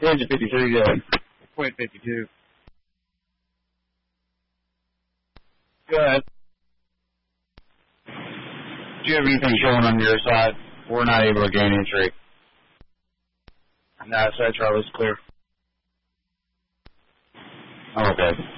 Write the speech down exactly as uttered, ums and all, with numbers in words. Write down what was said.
Engine fifty-two, yeah. Point fifty-two. Go ahead. Do you have anything showing on your side? We're not able to gain entry. No, side travel is clear. Oh, okay.